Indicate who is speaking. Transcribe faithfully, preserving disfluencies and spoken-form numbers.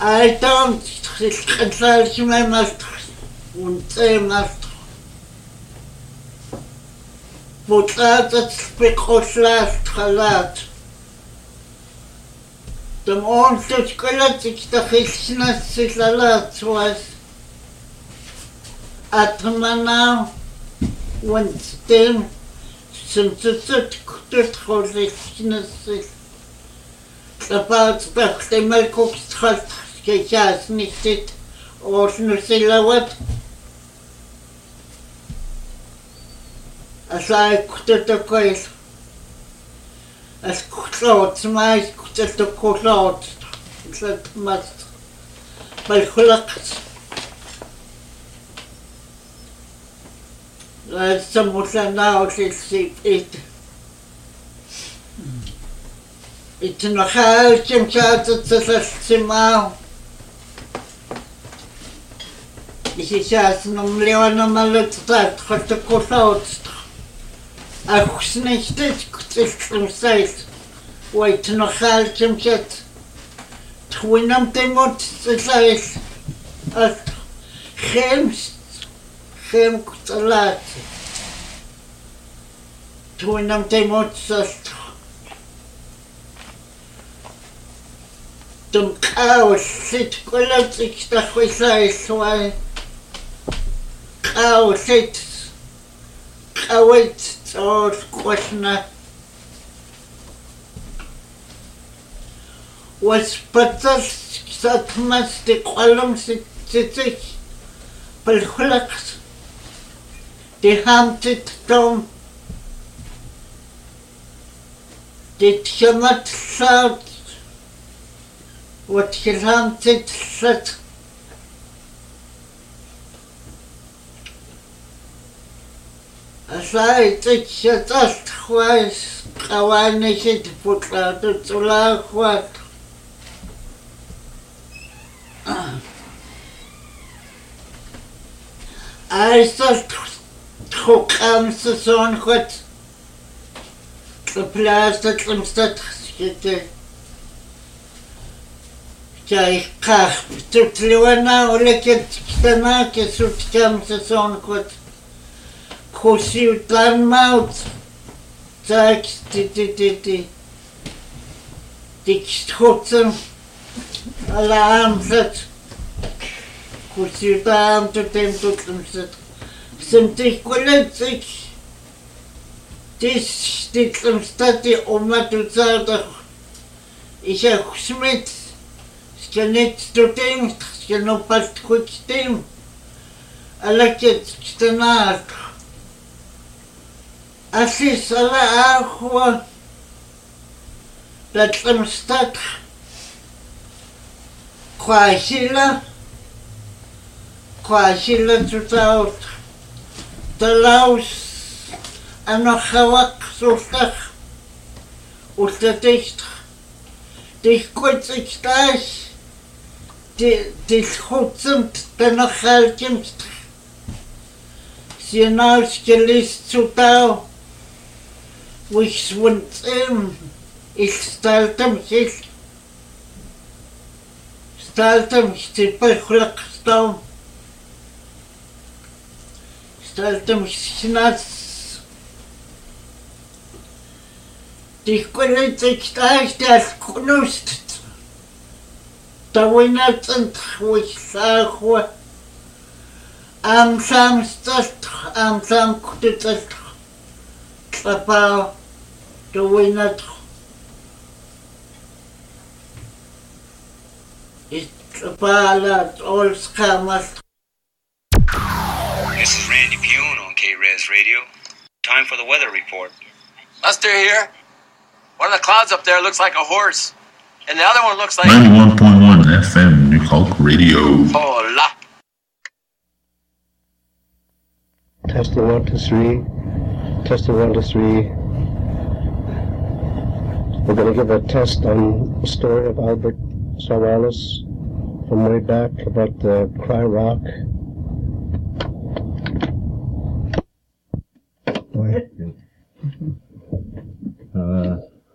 Speaker 1: I don't consult my master, und say master. But that's because last halat. The monster skeletic the richness is a lot was at Manau when still since it's a good richness about the they make up strut get nicht it or no silhouette. As I could the quail. As clouds, my could the clouds. That must by collect. Like someone now is it. It's in a house, Jim Charter to the Simao. This is just no million of my little that for the clouds. I was nicht im Seid. Wait noch halt im Chat. Twinam Demot Seid. As Hems Hem Kutalat. Twinam Demot Sast. Dum Chaos sit Kulatik Tachwisai Swai. Chaos sit. Await or question was patas that must the column sit Pelhulax the haunted down did he not shout what he haunted said. As I take it just twice, I need to put out the Tula what I thought who comes to son what the plastic and stuff get Jai Kach to Tluana or like it the market who comes to son what Così dan mouth, tak di di di di, di schoten, alarm zet, così dan to dem to dem zet, sem dich qualiteit, dis dit dem stati oma to zada, ich auch smit, skenet to dem, skeno past quick dem, alaket stenat. Así sala agua that I'm stuck Quashila Quashila to out the laus and no hawak so stuck with the dicht dich kurz ich gleich die dich hutzend der noch haltend sie nausgelist zu tau which went in, ich stellte mich, stellte mich die Bechleckstau, stellte mich nass, die Qualität gleich, der knust, da winnet und ich sage, am Samstag, am Samstag, Papa, the winner it's about all scammers.
Speaker 2: This is Randy Pune on K-Res Radio. Time for the weather report.
Speaker 3: Lester here. One of the clouds up there looks like a horse, and the other one looks like
Speaker 4: ninety-one point one F M New Hulk Radio.
Speaker 3: Hola.
Speaker 5: Testing one, two, three. Testing one, two, three. We're going to give a test on the story of Albert Savalas from way back about the Cry Rock